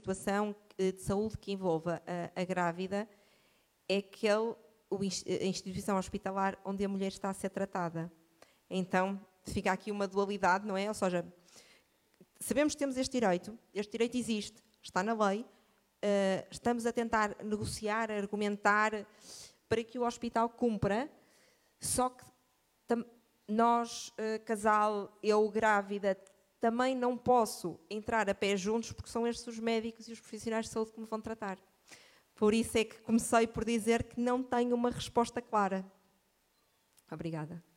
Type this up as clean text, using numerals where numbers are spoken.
situação de saúde que envolva a grávida é a instituição hospitalar onde a mulher está a ser tratada. Então, fica aqui uma dualidade, não é? Ou seja, sabemos que temos este direito existe, está na lei, estamos a tentar negociar, argumentar para que o hospital cumpra, só que nós, casal, eu grávida, também não posso entrar a pé juntos porque são estes os médicos e os profissionais de saúde que me vão tratar. Por isso é que comecei por dizer que não tenho uma resposta clara. Obrigada.